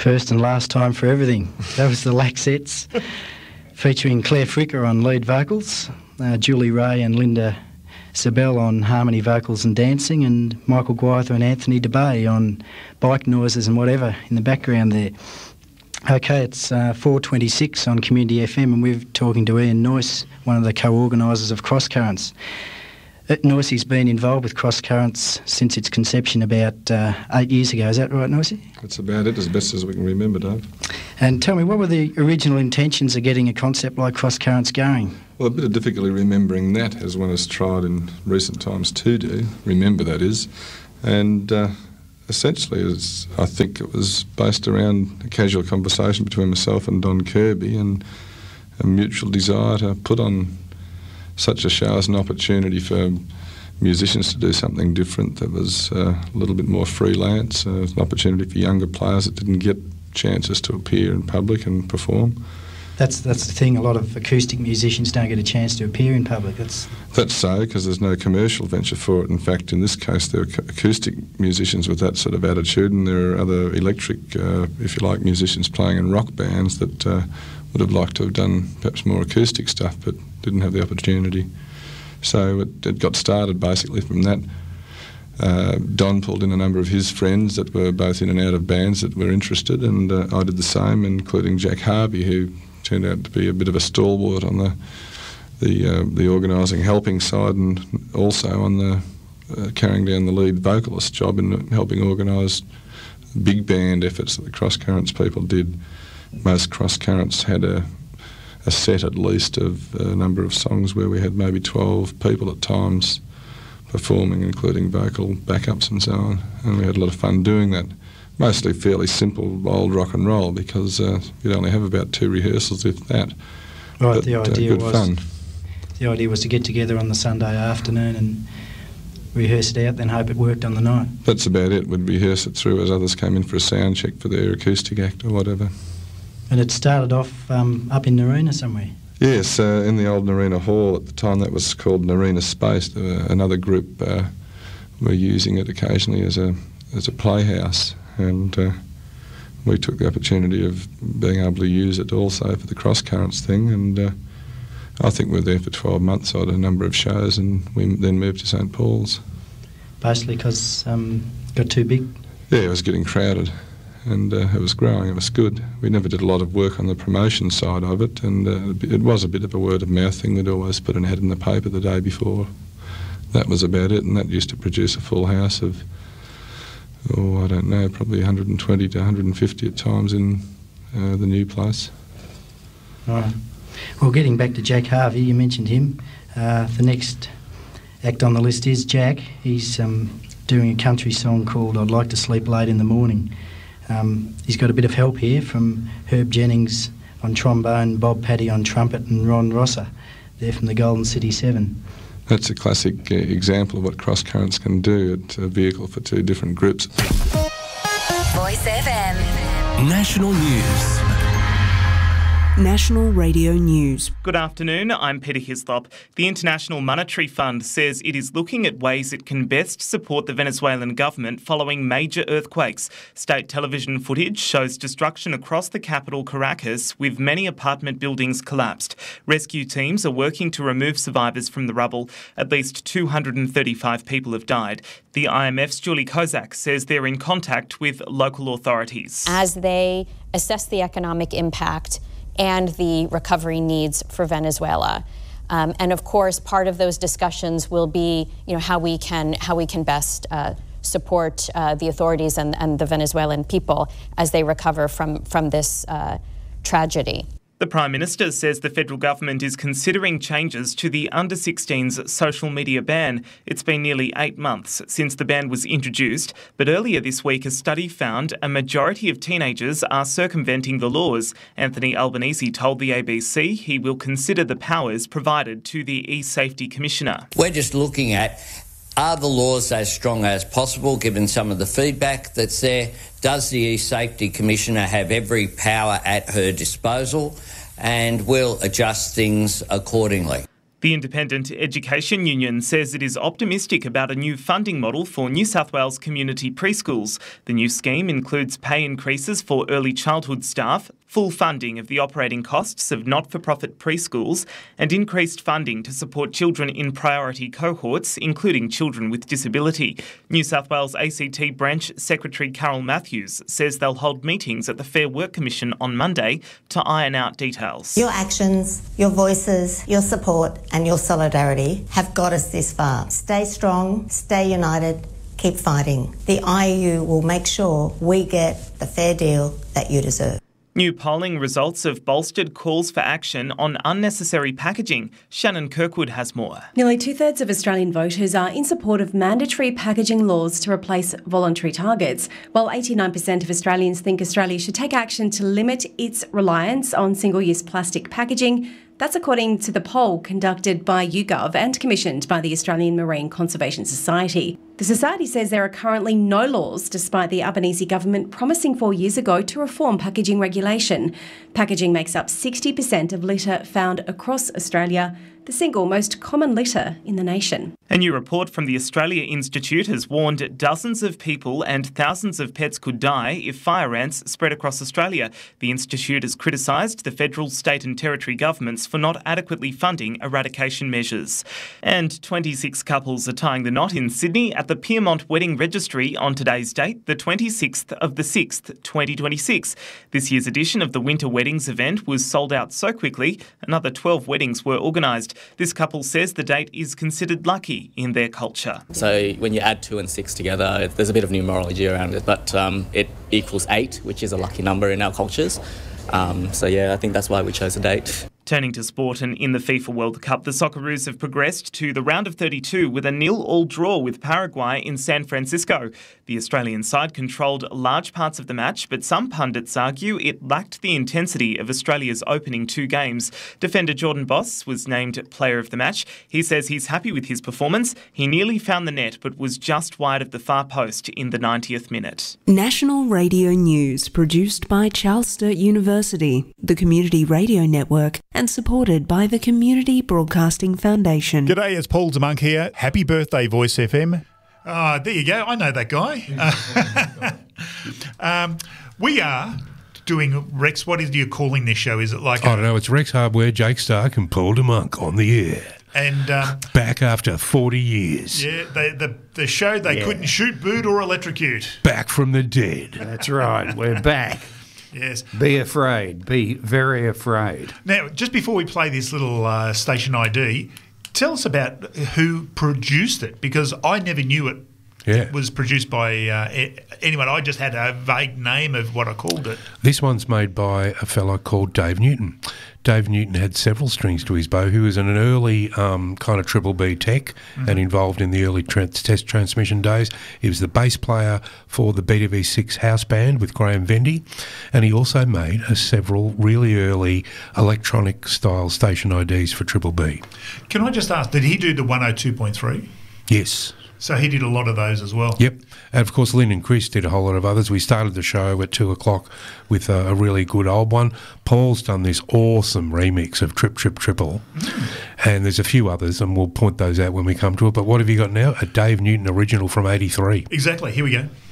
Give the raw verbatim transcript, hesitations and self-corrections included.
First and last time for everything. That was the Laxettes, featuring Claire Fricker on lead vocals, uh, Julie Ray and Linda Sabel on harmony vocals and dancing, and Michael Gwyther and Anthony DeBay on bike noises and whatever in the background there. Okay, it's uh, four twenty-six on Community F M, and we're talking to Ian Noyce, one of the co-organisers of Cross Currents. Noisey's been involved with Cross Currents since its conception about uh, eight years ago. Is that right, Noisey? That's about it, as best as we can remember, Dave. And tell me, what were the original intentions of getting a concept like Cross Currents going? Well, a bit of difficulty remembering that, as one has tried in recent times to do, remember that is. And uh, essentially, it was, I think it was based around a casual conversation between myself and Don Kirby, and a mutual desire to put on such a show as an opportunity for musicians to do something different that was uh, a little bit more freelance, uh, an opportunity for younger players that didn't get chances to appear in public and perform. That's that's the thing, a lot of acoustic musicians don't get a chance to appear in public. That's That's so, because there's no commercial venture for it. In fact, in this case, there are acoustic musicians with that sort of attitude, and there are other electric, uh, if you like, musicians playing in rock bands that uh, would have liked to have done perhaps more acoustic stuff, but didn't have the opportunity. So it, it got started basically from that. Uh, Don pulled in a number of his friends that were both in and out of bands that were interested, and uh, I did the same, including Jack Harvey, who turned out to be a bit of a stalwart on the the, uh, the organising, helping side, and also on the uh, carrying down the lead vocalist job in helping organise big band efforts that the Cross Currents people did. Most Cross Currents had a, a set at least of a number of songs where we had maybe twelve people at times performing, including vocal backups and so on, and we had a lot of fun doing that. Mostly fairly simple old rock and roll, because uh, you'd only have about two rehearsals, if that. Right, but, the idea uh, good was fun. The idea was to get together on the Sunday afternoon and rehearse it out, then hope it worked on the night. That's about it. We'd rehearse it through as others came in for a sound check for their acoustic act or whatever. And it started off um, up in Narina somewhere? Yes, uh, in the old Narina Hall. At the time that was called Narina Space. Uh, another group uh, were using it occasionally as a as a playhouse, and uh, we took the opportunity of being able to use it also for the Cross Currents thing, and uh, I think we were there for twelve months. I had a number of shows, and we then moved to Saint Paul's. Basically because um, it got too big? Yeah, it was getting crowded, and uh, it was growing. It was good. We never did a lot of work on the promotion side of it, and uh, it was a bit of a word-of-mouth thing. We'd always put an ad in the paper the day before. That was about it, and that used to produce a full house of, oh, I don't know, probably one hundred twenty to one hundred fifty at times in uh, the new place. Right. Well, getting back to Jack Harvey, you mentioned him. Uh, the next act on the list is Jack. He's um, doing a country song called I'd Like to Sleep Late in the Morning. Um, he's got a bit of help here from Herb Jennings on trombone, Bob Paddy on trumpet, and Ron Rosser. They're from the Golden City Seven. That's a classic uh, example of what Cross Currents can do. It's a vehicle for two different groups. Voice F M. National News. National Radio News. Good afternoon, I'm Peter Hislop. The International Monetary Fund says it is looking at ways it can best support the Venezuelan government following major earthquakes. State television footage shows destruction across the capital, Caracas, with many apartment buildings collapsed. Rescue teams are working to remove survivors from the rubble. At least two hundred thirty-five people have died. The I M F's Julie Kozak says they're in contact with local authorities. As they assess the economic impact and the recovery needs for Venezuela. Um, and of course, part of those discussions will be, you know, how we can how we can best uh, support uh, the authorities and, and the Venezuelan people as they recover from, from this uh, tragedy. The Prime Minister says the federal government is considering changes to the under sixteens social media ban. It's been nearly eight months since the ban was introduced, but earlier this week a study found a majority of teenagers are circumventing the laws. Anthony Albanese told the A B C he will consider the powers provided to the e-Safety Commissioner. We're just looking at, are the laws as strong as possible, given some of the feedback that's there? Does the e-Safety Commissioner have every power at her disposal? And we'll adjust things accordingly. The Independent Education Union says it is optimistic about a new funding model for New South Wales community preschools. The new scheme includes pay increases for early childhood staff, full funding of the operating costs of not-for-profit preschools, and increased funding to support children in priority cohorts, including children with disability. New South Wales A C T Branch Secretary Carol Matthews says they'll hold meetings at the Fair Work Commission on Monday to iron out details. Your actions, your voices, your support and your solidarity have got us this far. Stay strong, stay united, keep fighting. The I U U will make sure we get the fair deal that you deserve. New polling results have bolstered calls for action on unnecessary packaging. Shannon Kirkwood has more. Nearly two-thirds of Australian voters are in support of mandatory packaging laws to replace voluntary targets, while eighty-nine percent of Australians think Australia should take action to limit its reliance on single-use plastic packaging. That's according to the poll conducted by YouGov and commissioned by the Australian Marine Conservation Society. The Society says there are currently no laws, despite the Albanese government promising four years ago to reform packaging regulation. Packaging makes up sixty percent of litter found across Australia, the single most common litter in the nation. A new report from the Australia Institute has warned dozens of people and thousands of pets could die if fire ants spread across Australia. The Institute has criticised the federal, state and territory governments for not adequately funding eradication measures. And twenty-six couples are tying the knot in Sydney at the Pyrmont Wedding Registry on today's date, the twenty-sixth of the sixth, twenty twenty-six. This year's edition of the Winter Weddings event was sold out so quickly, another twelve weddings were organised. This couple says the date is considered lucky in their culture. So when you add two and six together, there's a bit of numerology around it, but um, it equals eight, which is a lucky number in our cultures. Um, so yeah, I think that's why we chose the date. Turning to sport, and in the FIFA World Cup, the Socceroos have progressed to the round of thirty-two with a nil-all draw with Paraguay in San Francisco. The Australian side controlled large parts of the match, but some pundits argue it lacked the intensity of Australia's opening two games. Defender Jordan Boss was named Player of the Match. He says he's happy with his performance. He nearly found the net, but was just wide of the far post in the ninetieth minute. National Radio News, produced by Charles Sturt University, the Community Radio Network, and supported by the Community Broadcasting Foundation. G'day, it's Paul DeMonk here. Happy birthday, Voice F M. Ah, there you go. I know that guy. Uh, um, we are doing, Rex, what is you calling this show? Is it like... I don't know. It's Rex Hardware, Jake Stark and Paul DeMonk on the air. And um, back after forty years. Yeah, they, the the show they yeah. couldn't shoot, boot or electrocute. Back from the dead. That's right. We're back. Yes. Be afraid. Be very afraid. Now, just before we play this little uh, station I D, tell us about who produced it, because I never knew it yeah. was produced by uh, anyone. I just had a vague name of what I called it. This one's made by a fellow called Dave Newton. Dave Newton had several strings to his bow. He was in an early um, kind of Triple B tech mm-hmm. and involved in the early tra- test transmission days. He was the bass player for the B T V six house band with Graham Vendy, and he also made uh, several really early electronic style station I Ds for Triple B. Can I just ask, did he do the one oh two point three? Yes. So he did a lot of those as well? Yep. And, of course, Lynn and Chris did a whole lot of others. We started the show at two o'clock with a, a really good old one. Paul's done this awesome remix of Trip, Trip, Triple. Mm. And there's a few others, and we'll point those out when we come to it. But what have you got now? A Dave Newton original from eighty-three. Exactly. Here we go.